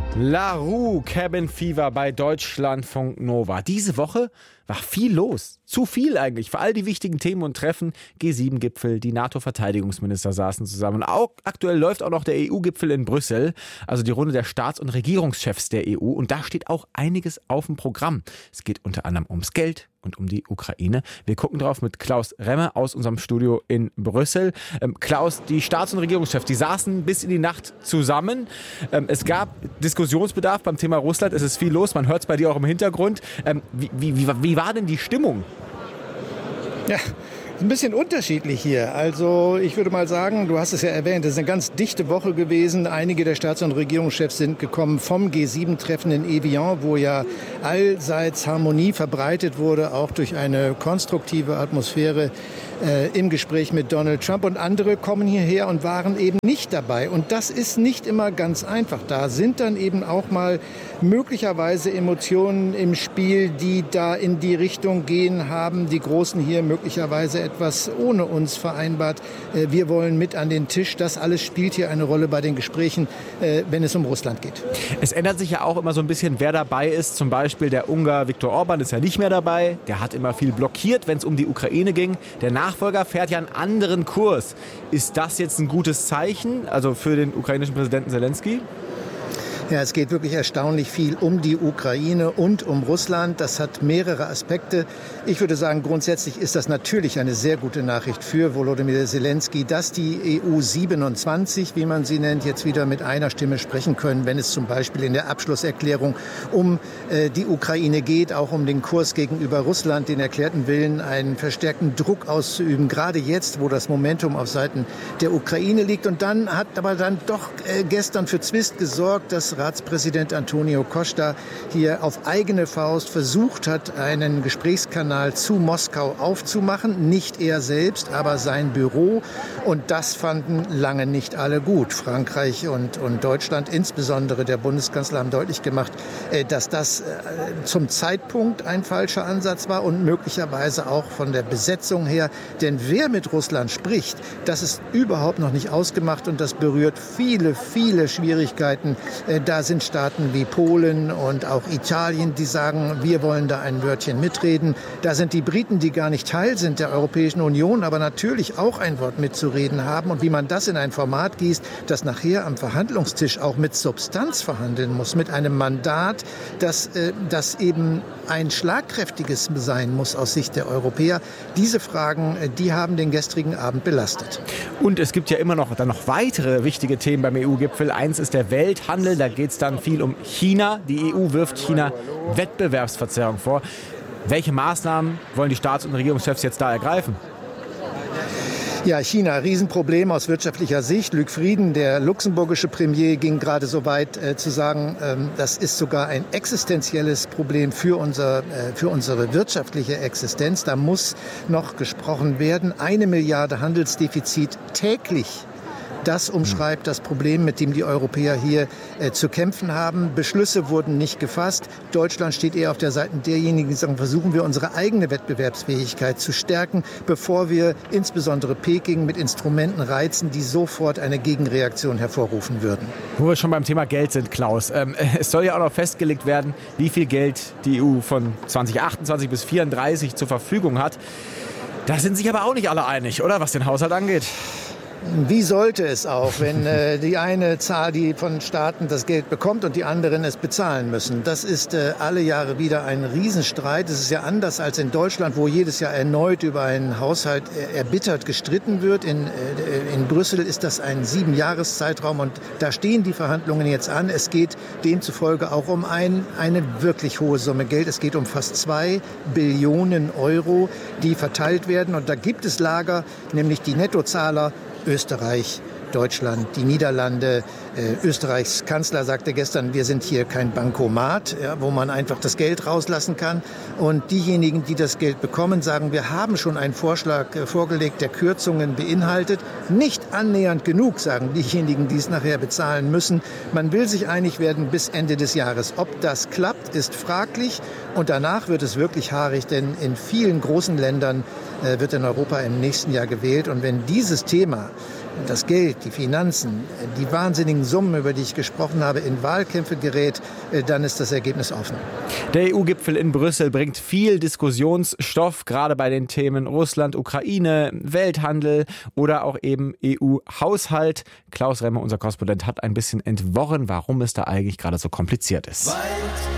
LaRue Cabin Fever bei Deutschlandfunk Nova. Diese Woche war viel los. Zu viel eigentlich für all die wichtigen Themen und Treffen. G7-Gipfel, die NATO-Verteidigungsminister saßen zusammen. Und auch aktuell läuft auch noch der EU-Gipfel in Brüssel, also die Runde der Staats- und Regierungschefs der EU. Und da steht auch einiges auf dem Programm. Es geht unter anderem ums Geld und um die Ukraine. Wir gucken drauf mit Klaus Remmer aus unserem Studio in Brüssel. Klaus, die Staats- und Regierungschefs, die saßen bis in die Nacht zusammen. Es gab Diskussionsbedarf beim Thema Russland. Es ist viel los, man hört es bei dir auch im Hintergrund. Wie war denn die Stimmung? Ja, ein bisschen unterschiedlich hier. Also ich würde mal sagen, du hast es ja erwähnt, es ist eine ganz dichte Woche gewesen. Einige der Staats- und Regierungschefs sind gekommen vom G7-Treffen in Evian, wo ja allseits Harmonie verbreitet wurde, auch durch eine konstruktive Atmosphäre im Gespräch mit Donald Trump. Und andere kommen hierher und waren eben nicht dabei. Und das ist nicht immer ganz einfach. Da sind dann eben auch mal möglicherweise Emotionen im Spiel, die da in die Richtung gehen, haben die Großen hier möglicherweise etwas ohne uns vereinbart. Wir wollen mit an den Tisch. Das alles spielt hier eine Rolle bei den Gesprächen, wenn es um Russland geht. Es ändert sich ja auch immer so ein bisschen, wer dabei ist. Zum Beispiel der Ungar Viktor Orban ist ja nicht mehr dabei. Der hat immer viel blockiert, wenn es um die Ukraine ging. Der Nachfolger fährt ja einen anderen Kurs. Ist das jetzt ein gutes Zeichen, also für den ukrainischen Präsidenten Zelensky? Ja, es geht wirklich erstaunlich viel um die Ukraine und um Russland. Das hat mehrere Aspekte. Ich würde sagen, grundsätzlich ist das natürlich eine sehr gute Nachricht für Volodymyr Zelensky, dass die EU 27, wie man sie nennt, jetzt wieder mit einer Stimme sprechen können, wenn es zum Beispiel in der Abschlusserklärung um die Ukraine geht, auch um den Kurs gegenüber Russland, den erklärten Willen, einen verstärkten Druck auszuüben, gerade jetzt, wo das Momentum auf Seiten der Ukraine liegt. Und dann hat aber dann doch gestern für Zwist gesorgt, dass Ratspräsident Antonio Costa hier auf eigene Faust versucht hat, einen Gesprächskanal zu Moskau aufzumachen. Nicht er selbst, aber sein Büro. Und das fanden lange nicht alle gut. Frankreich und Deutschland, insbesondere der Bundeskanzler, haben deutlich gemacht, dass das zum Zeitpunkt ein falscher Ansatz war und möglicherweise auch von der Besetzung her. Denn wer mit Russland spricht, das ist überhaupt noch nicht ausgemacht und das berührt viele, viele Schwierigkeiten. Da sind Staaten wie Polen und auch Italien, die sagen, wir wollen da ein Wörtchen mitreden. Da sind die Briten, die gar nicht Teil sind der Europäischen Union, aber natürlich auch ein Wort mitzureden haben. Und wie man das in ein Format gießt, das nachher am Verhandlungstisch auch mit Substanz verhandeln muss, mit einem Mandat, das eben ein schlagkräftiges sein muss aus Sicht der Europäer. Diese Fragen, die haben den gestrigen Abend belastet. Und es gibt ja immer noch weitere wichtige Themen beim EU-Gipfel. Eins ist der Welthandel. Da geht es dann viel um China. Die EU wirft China Wettbewerbsverzerrung vor. Welche Maßnahmen wollen die Staats- und Regierungschefs jetzt da ergreifen? Ja, China, Riesenproblem aus wirtschaftlicher Sicht. Luc Frieden, der luxemburgische Premier, ging gerade so weit zu sagen, das ist sogar ein existenzielles Problem für unsere wirtschaftliche Existenz. Da muss noch gesprochen werden. 1 Milliarde Handelsdefizit täglich. Das umschreibt das Problem, mit dem die Europäer hier zu kämpfen haben. Beschlüsse wurden nicht gefasst. Deutschland steht eher auf der Seite derjenigen, die sagen, versuchen wir unsere eigene Wettbewerbsfähigkeit zu stärken, bevor wir insbesondere Peking mit Instrumenten reizen, die sofort eine Gegenreaktion hervorrufen würden. Wo wir schon beim Thema Geld sind, Klaus. Es soll ja auch noch festgelegt werden, wie viel Geld die EU von 2028 bis 2034 zur Verfügung hat. Da sind sich aber auch nicht alle einig, oder, was den Haushalt angeht? Wie sollte es auch, wenn die eine Zahl, die von Staaten das Geld bekommt und die anderen es bezahlen müssen? Das ist alle Jahre wieder ein Riesenstreit. Es ist ja anders als in Deutschland, wo jedes Jahr erneut über einen Haushalt erbittert gestritten wird. In Brüssel ist das ein 7-Jahres-Zeitraum und da stehen die Verhandlungen jetzt an. Es geht demzufolge auch um eine wirklich hohe Summe Geld. Es geht um fast 2 Billionen Euro, die verteilt werden. Und da gibt es Lager, nämlich die Nettozahler, Österreich, Deutschland, die Niederlande. Österreichs Kanzler sagte gestern, wir sind hier kein Bankomat, wo man einfach das Geld rauslassen kann. Und diejenigen, die das Geld bekommen, sagen, wir haben schon einen Vorschlag vorgelegt, der Kürzungen beinhaltet. Nicht annähernd genug, sagen diejenigen, die es nachher bezahlen müssen. Man will sich einig werden bis Ende des Jahres. Ob das klappt, ist fraglich. Und danach wird es wirklich haarig, denn in vielen großen Ländern wird in Europa im nächsten Jahr gewählt. Und wenn dieses Thema das Geld, die Finanzen, die wahnsinnigen Summen, über die ich gesprochen habe, in Wahlkämpfe gerät, dann ist das Ergebnis offen. Der EU-Gipfel in Brüssel bringt viel Diskussionsstoff, gerade bei den Themen Russland, Ukraine, Welthandel oder auch eben EU-Haushalt. Klaus Remmer, unser Korrespondent, hat ein bisschen entworren, warum es da eigentlich gerade so kompliziert ist.